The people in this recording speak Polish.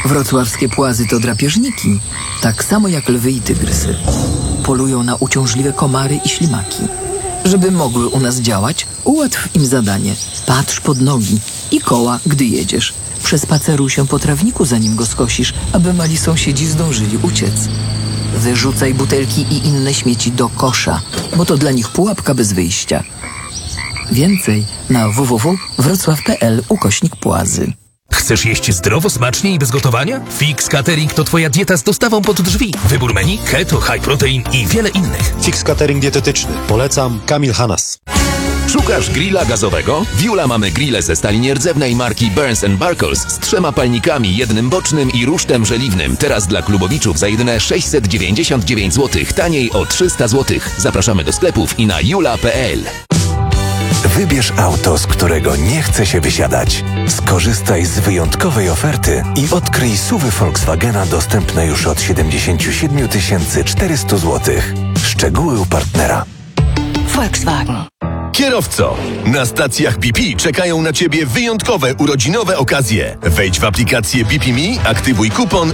Wrocławskie płazy to drapieżniki, tak samo jak lwy i tygrysy. Polują na uciążliwe komary i ślimaki. Żeby mogły u nas działać, ułatw im zadanie. Patrz pod nogi i koła, gdy jedziesz. Przespaceruj się po trawniku, zanim go skosisz, aby mali sąsiedzi zdążyli uciec. Wyrzucaj butelki i inne śmieci do kosza, bo to dla nich pułapka bez wyjścia. Więcej na www.wrocław.pl/płazy. Chcesz jeść zdrowo, smacznie i bez gotowania? Fix Catering to twoja dieta z dostawą pod drzwi. Wybór menu, keto, high protein i wiele innych. Fix Catering dietetyczny. Polecam. Kamil Hanas. Szukasz grilla gazowego? W Jula mamy grille ze stali nierdzewnej marki Burns & Buckles z 3 palnikami, jednym bocznym i rusztem żeliwnym. Teraz dla klubowiczów za jedyne 699 zł, taniej o 300 zł. Zapraszamy do sklepów i na jula.pl. Wybierz auto, z którego nie chce się wysiadać. Skorzystaj z wyjątkowej oferty i odkryj SUV-y Volkswagena dostępne już od 77 400 zł. Szczegóły u partnera. Volkswagen. Kierowco, na stacjach BP czekają na Ciebie wyjątkowe urodzinowe okazje. Wejdź w aplikację BP Me, aktywuj kupon